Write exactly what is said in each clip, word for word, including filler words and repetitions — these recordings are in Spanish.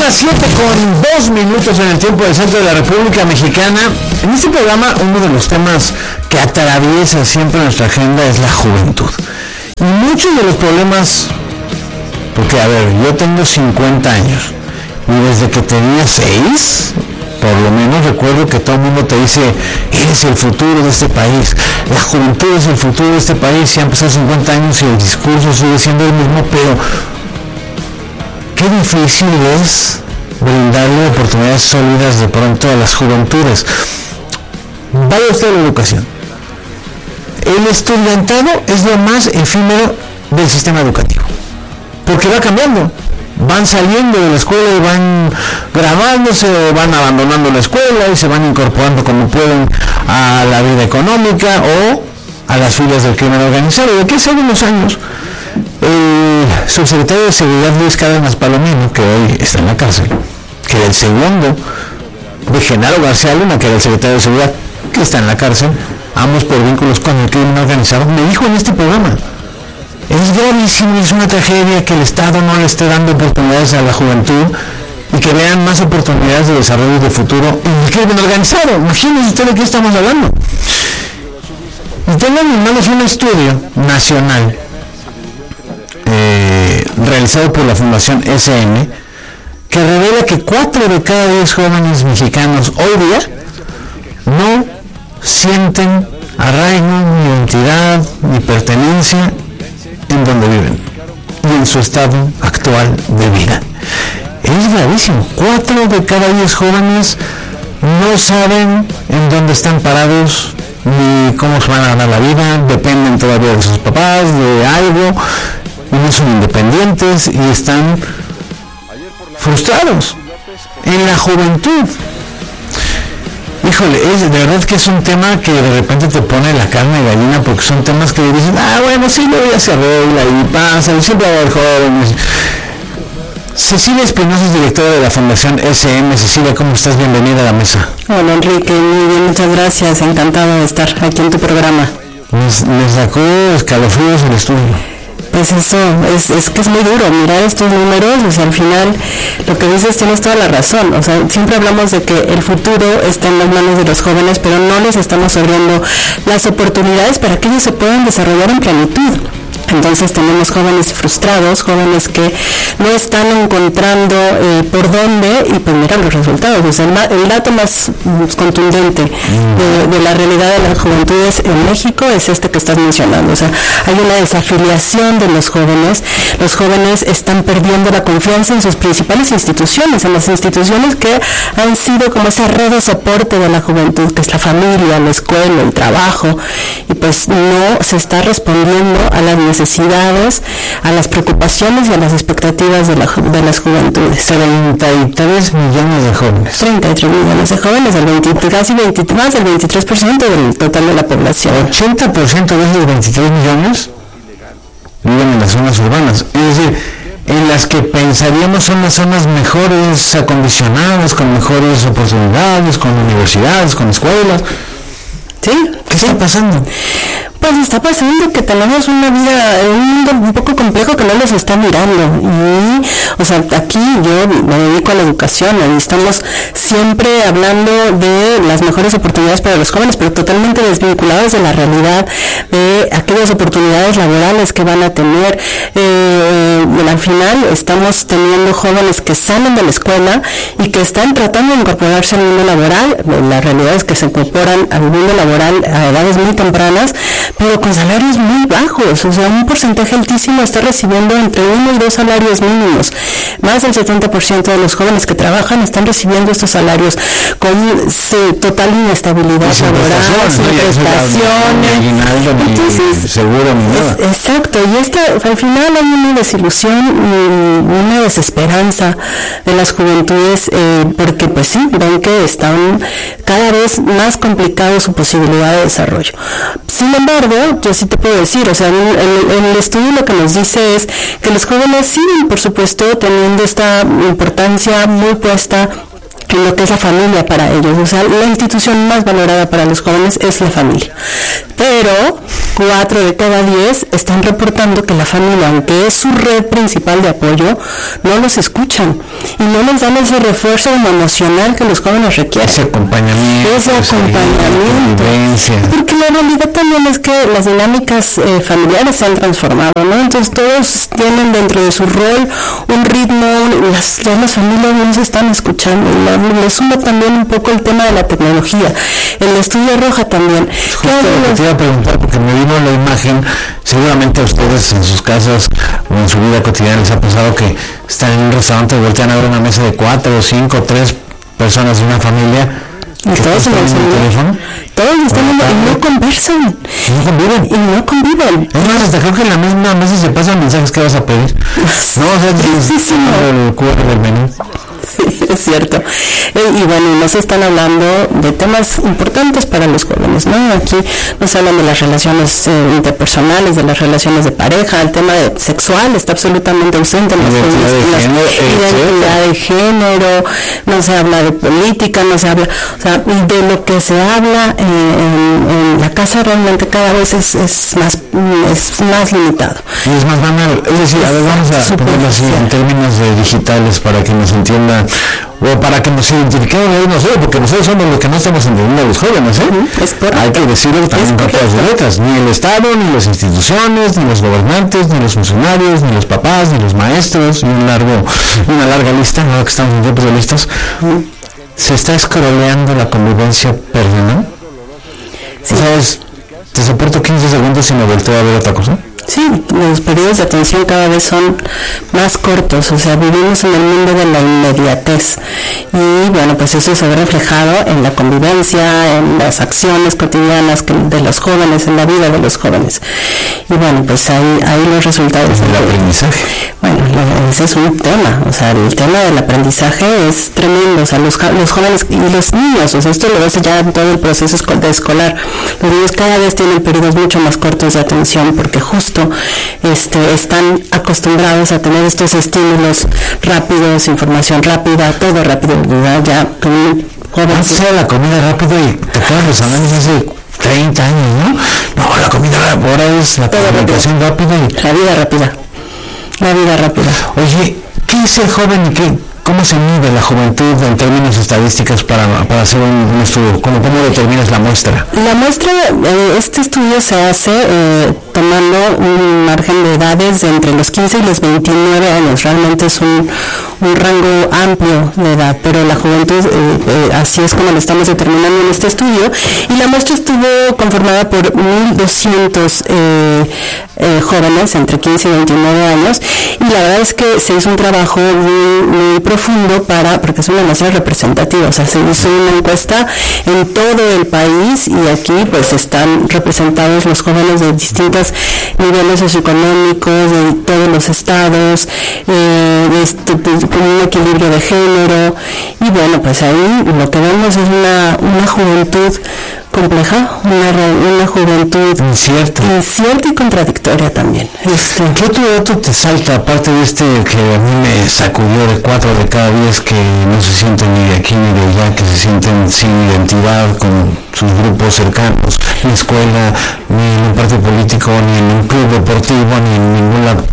las siete con dos minutos en el tiempo del centro de la República Mexicana. En este programa, uno de los temas que atraviesa siempre nuestra agenda es la juventud. Y muchos de los problemas, porque a ver, yo tengo cincuenta años y desde que tenía seis, por lo menos recuerdo que todo el mundo te dice, eres el futuro de este país, la juventud es el futuro de este país, y han pasado cincuenta años y el discurso sigue siendo el mismo, pero qué difícil es brindarle oportunidades sólidas de pronto a las juventudes. Vaya usted a la educación. El estudiantado es lo más efímero del sistema educativo, porque va cambiando. Van saliendo de la escuela y van graduándose o van abandonando la escuela y se van incorporando como pueden a la vida económica o a las filas del crimen organizado. Y aquí hace unos años el subsecretario de Seguridad Luis Cárdenas Palomino, que hoy está en la cárcel, que era el segundo de Genaro García Luna, que era el secretario de Seguridad, que está en la cárcel, ambos por vínculos con el crimen organizado, me dijo en este programa: es gravísimo, es una tragedia que el Estado no le esté dando oportunidades a la juventud y que vean más oportunidades de desarrollo de futuro en el crimen organizado. Imagínense usted de qué estamos hablando. Y tengo en mis manos un estudio nacional eh, realizado por la Fundación S M, que revela que cuatro de cada diez jóvenes mexicanos hoy día no sienten arraigo, ni identidad, ni pertenencia en donde viven y en su estado actual de vida. Es gravísimo. Cuatro de cada diez jóvenes no saben en dónde están parados ni cómo se van a ganar la vida, dependen todavía de sus papás, de algo, y no son independientes y están frustrados en la juventud. Híjole, es, de verdad que es un tema que de repente te pone la carne de gallina, porque son temas que dicen, ah, bueno, sí, luego ya se arregla y pasa, y siempre va a haber jóvenes. Cecilia Espinosa es directora de la Fundación S M. Cecilia, ¿cómo estás? Bienvenida a la mesa. Hola, Enrique, muy bien, muchas gracias, encantado de estar aquí en tu programa. Les, les sacó escalofríos el estudio. Pues eso, es, es que es muy duro mirar estos números, o sea, al final lo que dices tienes toda la razón, o sea, siempre hablamos de que el futuro está en las manos de los jóvenes, pero no les estamos abriendo las oportunidades para que ellos se puedan desarrollar en plenitud. Entonces tenemos jóvenes frustrados, jóvenes que no están encontrando eh, por dónde, y pues mira los resultados. O sea, el, el dato más contundente de, de la realidad de las juventudes en México es este que estás mencionando. O sea, hay una desafiliación de los jóvenes, los jóvenes están perdiendo la confianza en sus principales instituciones, en las instituciones que han sido como esa red de soporte de la juventud, que es la familia, la escuela, el trabajo, y pues no se está respondiendo a las necesidades, a las preocupaciones y a las expectativas de, la, de las juventudes. treinta y tres millones de jóvenes. treinta y tres millones de jóvenes, el veinte, casi veinte, más del veintitrés por ciento del total de la población. ochenta por ciento de esos veintitrés millones viven en las zonas urbanas, es decir, en las que pensaríamos son las zonas mejores acondicionadas, con mejores oportunidades, con universidades, con escuelas. ¿Sí? ¿Qué sí. está pasando? Pues está pasando que tenemos una vida, un mundo un poco complejo que no nos está mirando. Y, o sea, aquí yo me dedico a la educación y estamos siempre hablando de las mejores oportunidades para los jóvenes, pero totalmente desvinculados de la realidad, de aquellas oportunidades laborales que van a tener. Eh, al final estamos teniendo jóvenes que salen de la escuela y que están tratando de incorporarse al mundo laboral. La realidad es que se incorporan al mundo laboral a edades muy tempranas, pero con salarios muy bajos. O sea, un porcentaje altísimo está recibiendo entre uno y dos salarios mínimos. Más del setenta por ciento de los jóvenes que trabajan están recibiendo estos salarios con sí, total inestabilidad laboral, sin prestaciones. Entonces, seguro ni nada. Es, exacto, y esta, al final hay una desilusión y una desesperanza de las juventudes, eh, porque pues sí, ven que están cada vez más complicado su posibilidad de desarrollo. Sin embargo, yo sí te puedo decir, o sea, en, en, en el estudio lo que nos dice es que los jóvenes siguen, por supuesto, teniendo esta importancia muy puesta en lo que es la familia para ellos. O sea, la institución más valorada para los jóvenes es la familia. Pero cuatro de cada diez están reportando que la familia, aunque es su red principal de apoyo, no los escuchan y no les dan ese refuerzo emocional que los jóvenes requieren. Ese acompañamiento. Ese acompañamiento. Porque la realidad también es que las dinámicas eh, familiares se han transformado, ¿no? Entonces todos tienen dentro de su rol un ritmo, las, ya las familias no se están escuchando. Le suma también un poco el tema de la tecnología. El estudio arroja también. Justo lo que te iba a preguntar, porque me vino la imagen, seguramente a ustedes en sus casas o en su vida cotidiana les ha pasado que están en un restaurante y voltean a ver una mesa de cuatro o cinco o tres personas de una familia. Y todos en el teléfono. Todos están viendo y no conversan. No conviven. Y no conviven. Es más, hasta creo que en la misma mesa se pasan mensajes que vas a pedir. No, o sea, sí, sí, no. el cu erre del menú. Sí, es cierto. Eh, y bueno, nos están hablando de temas importantes para los jóvenes, ¿no? Aquí nos hablan de las relaciones eh, interpersonales, de las relaciones de pareja, el tema de sexual está absolutamente ausente en los jóvenes. Identidad de género, no se habla de política, no se habla, o sea, de lo que se habla eh, en, en la casa realmente cada vez es, es más es más limitado. Y es más banal, es decir, a ver, vamos a ponerlo así en términos de digitales para que nos entiendan o para que nos identifiquemos nosotros, porque nosotros somos los que no estamos entendiendo a los jóvenes, ¿eh? Es Hay que decirlo también con todas las letras, ni el Estado, ni las instituciones, ni los gobernantes, ni los funcionarios, ni los papás, ni los maestros, y un largo, una larga lista, ahora que estamos en tiempos de listas, se está escroleando la convivencia personal. Sí. ¿Sabes? Te soporto quince segundos y me volteo a ver otra cosa. Sí, los periodos de atención cada vez son más cortos, o sea, vivimos en el mundo de la inmediatez y bueno, pues eso se ve reflejado en la convivencia, en las acciones cotidianas que, de los jóvenes, en la vida de los jóvenes. Y bueno, pues ahí, ahí los resultados. ¿El aprendizaje? Bueno, ese es un tema, o sea, el tema del aprendizaje es tremendo, o sea, los, los jóvenes y los niños, o sea, esto lo ves ya en todo el proceso de escolar, los niños cada vez tienen periodos mucho más cortos de atención porque justo Este, están acostumbrados a tener estos estímulos rápidos, información rápida, todo rápido, ¿verdad? Ya con un joven. Antes era la comida rápida y te acuerdas los análisis hace treinta años, ¿no? No, la comida ahora es la comunicación rápida y... La vida rápida, la vida rápida. Oye, ¿qué es el joven y qué? ¿Cómo se mide la juventud en términos estadísticos para, para hacer un, un estudio? ¿Cómo, ¿Cómo determinas la muestra? La muestra, eh, este estudio se hace eh, tomando un margen de edades de entre los quince y los veintinueve años. Realmente es un, un rango amplio de edad, pero la juventud, eh, eh, así es como lo estamos determinando en este estudio. Y la muestra estuvo conformada por mil doscientos eh, eh, jóvenes entre quince y veintinueve años. Y la verdad es que se hizo un trabajo muy, muy profundo para, porque es una muestra representativa, o sea, se hizo una encuesta en todo el país y aquí pues están representados los jóvenes de distintos niveles socioeconómicos, de todos los estados, eh, este, con un equilibrio de género y bueno, pues ahí lo que vemos es una, una juventud compleja, una, una juventud incierta. incierta y contradictoria también. Este. ¿Qué otro dato te salta, aparte de este que a mí me sacudió de cuatro de cada diez que no se sienten ni de aquí ni de allá, que se sienten sin identidad con sus grupos cercanos, ni escuela, ni en un partido político, ni en un club deportivo, ni en ningún lado?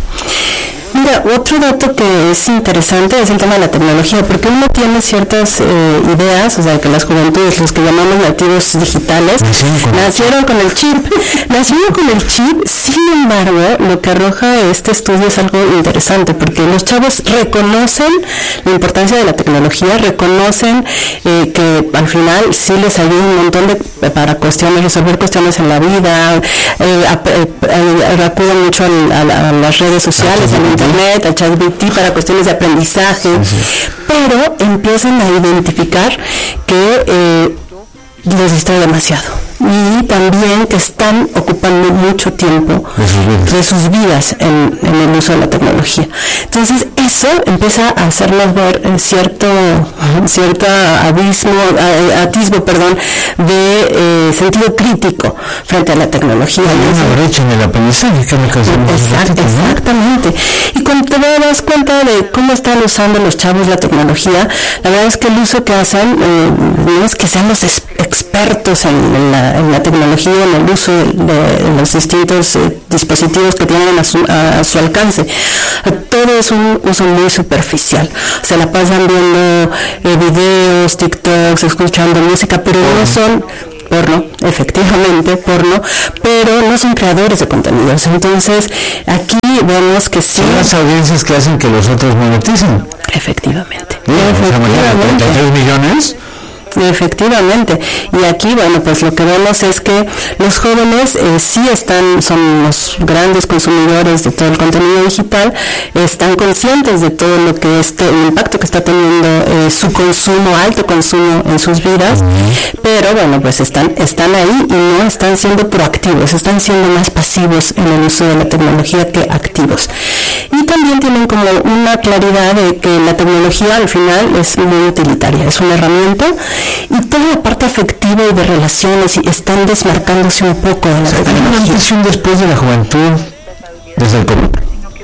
Mira, otro dato que es interesante es el tema de la tecnología, porque uno tiene ciertas eh, ideas, o sea, que las juventudes, los que llamamos nativos digitales, con nacieron con el chip, nacieron con el chip, sin embargo, lo que arroja este estudio es algo interesante, porque los chavos reconocen la importancia de la tecnología, reconocen eh, que al final sí les ayuda un montón de, para cuestiones, resolver cuestiones en la vida, eh, eh, eh, acuden mucho a, a, a las redes sociales, al internet, a ChatGPT para cuestiones de aprendizaje, sí, sí. Pero empiezan a identificar que eh, les distrae demasiado y también que están ocupando mucho tiempo de sus vidas, de sus vidas en, en el uso de la tecnología. Entonces eso empieza a hacernos ver eh, cierto cierto abismo, atisbo, perdón, de eh, sentido crítico frente a la tecnología. Hay una brecha en el aprendizaje, que me Exact, Exactamente. Y cuando te das cuenta de cómo están usando los chavos la tecnología, la verdad es que el uso que hacen eh, no es que sean los expertos en, en, la, en la tecnología, en el uso de, de los distintos eh, dispositivos que tienen a su, a, a su alcance. Todo es un uso muy superficial. Se la pasan viendo eh, videos, TikToks, escuchando música, pero no son porno, efectivamente porno, pero no son creadores de contenidos. Entonces aquí vemos que sí. Son las audiencias que hacen que los otros moneticen. Efectivamente. Sí, efectivamente. treinta y tres millones. Efectivamente, y aquí bueno pues lo que vemos es que los jóvenes eh, sí están, son los grandes consumidores de todo el contenido digital, están conscientes de todo lo que este, el impacto que está teniendo eh, su consumo, alto consumo en sus vidas, uh-huh. pero bueno pues están, están ahí y no están siendo proactivos, están siendo más pasivos en el uso de la tecnología que activos. Y también tienen como una claridad de que la tecnología al final es muy utilitaria, es una herramienta, y toda la parte afectiva y de relaciones y están desmarcándose un poco de la, o sea, tecnología. ¿Hay una antes de después de la juventud desde el COVID?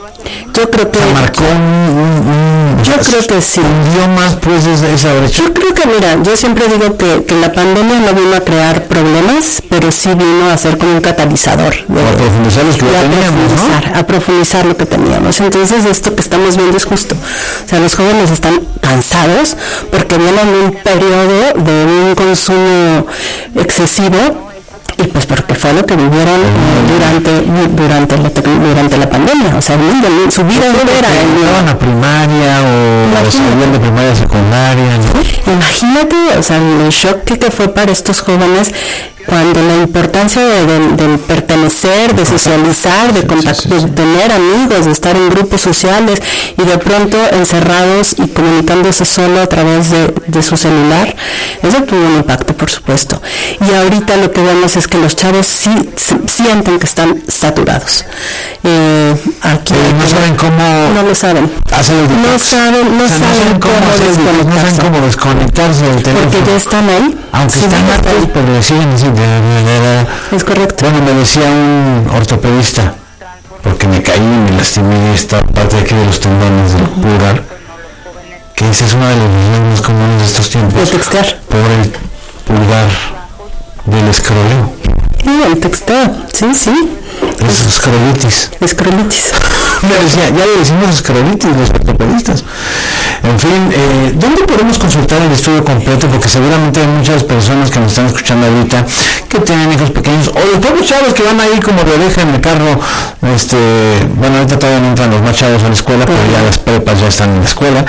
Yo creo que... ¿Se marcó un, un, un, yo creo que sí. ¿Hundió más pues desde esa brecha? Yo creo que, mira, yo siempre digo que, que la pandemia no vino a crear problemas, pero sí vino a ser como un catalizador. De, a profundizar los que ya teníamos, ¿no? A profundizar lo que teníamos. Entonces, esto que estamos viendo es justo. O sea, los jóvenes están cansados porque vienen un periodo de un consumo excesivo, y pues porque fue lo que vivieron eh, durante durante la durante la pandemia, o sea, el mundo, su vida entera. ¿Iban a primaria o salían de primaria a secundaria? ¿No? Imagínate, o sea, el shock que, que fue para estos jóvenes cuando la importancia de, de, de pertenecer, de socializar, de, contact, de tener amigos, de estar en grupos sociales y de pronto encerrados y comunicándose solo a través de, de su celular, eso tuvo un impacto, por supuesto. Y ahorita lo que vemos es que los chavos sí, sí sienten que están saturados. Eh, aquí eh, no saben cómo... No lo saben. No saben, no, o sea, saben no cómo, cómo desconectarse. No saben cómo desconectarse del teléfono. Porque ya están ahí. Aunque sí, están ahí, pero deciden así. Es correcto. Bueno, me decía un ortopedista, porque me caí y me lastimé esta parte de aquí de los tendones del uh-huh. pulgar, que esa es una de las lesiones más comunes de estos tiempos. El textear. Por el pulgar del escroleo. Sí, el texteo, sí, sí. Es escrolitis. Escrolitis. Me decía, ya le decimos escrolitis los ortopedistas. En fin, eh, ¿dónde podemos consultar el estudio completo? Porque seguramente hay muchas personas que nos están escuchando ahorita que tienen hijos pequeños, o los propios chavos que van ahí como de oreja en el carro. Este, bueno, ahorita todavía no entran los más chavos a la escuela, pero ya las prepas ya están en la escuela,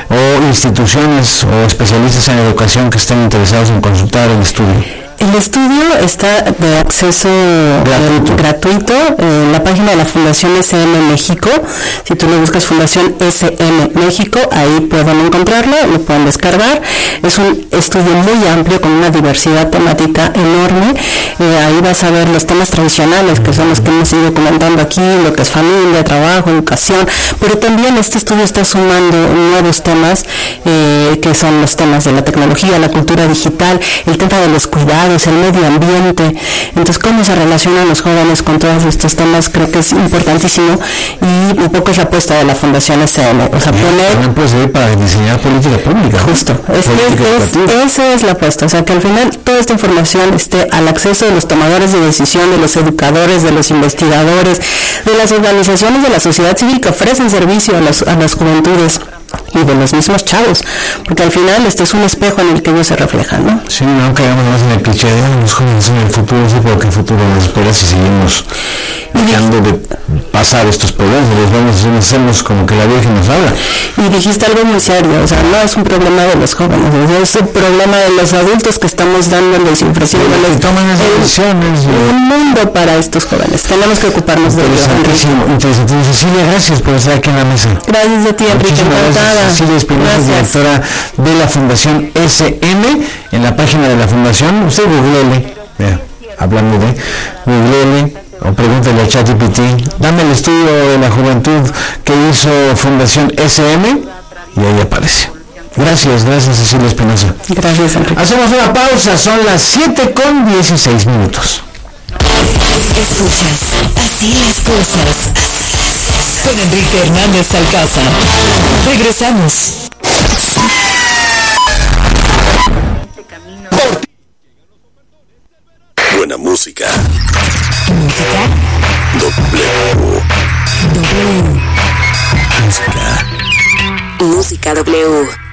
o instituciones o especialistas en educación que estén interesados en consultar el estudio. El estudio está de acceso gratuito, eh, gratuito eh, en la página de la Fundación S M México. Si tú lo buscas Fundación S M México, ahí pueden encontrarlo, lo pueden descargar. Es un estudio muy amplio con una diversidad temática enorme. Eh, ahí vas a ver los temas tradicionales, que son los que hemos ido comentando aquí, lo que es familia, trabajo, educación, pero también este estudio está sumando nuevos temas, eh, que son los temas de la tecnología, la cultura digital, el tema de los cuidados, el medio ambiente. Entonces, cómo se relacionan los jóvenes con todos estos temas, creo que es importantísimo, y un poco es la apuesta de la Fundación S M. O sea, poner... También puede servir para diseñar política pública. Justo, es que es, esa es la apuesta, o sea, que al final toda esta información esté al acceso de los tomadores de decisión, de los educadores, de los investigadores, de las organizaciones de la sociedad civil que ofrecen servicio a las, a las juventudes y de los mismos chavos, porque al final este es un espejo en el que ellos se reflejan, ¿no? Sí, no caigamos más en el cliché de los jóvenes son el futuro, sí, porque el futuro nos espera si seguimos dejando de pasar estos problemas, los vamos a hacernos como que la Virgen nos habla. Y dijiste algo muy serio, o sea, no es un problema de los jóvenes, es un problema de los adultos que estamos dándoles y ofreciéndoles que toman esas decisiones, un mundo para estos jóvenes. Tenemos que ocuparnos de ellos. Interesantísimo. Cecilia, gracias por estar aquí en la mesa. Gracias a ti, Enrique. Cecilia Espinosa, directora de la Fundación S M. En la página de la Fundación, usted googleele, hablando de, googleele O pregúntale a ChatGPT, dame el estudio de la juventud que hizo Fundación S M y ahí aparece. Gracias, gracias Cecilia Espinosa. Gracias, Enrique. Hacemos una pausa, son las siete con dieciséis minutos. Escuchas, así las cosas. Con Enrique Hernández Alcázar. Regresamos. Buena música. Música. W. W. Música. Música W.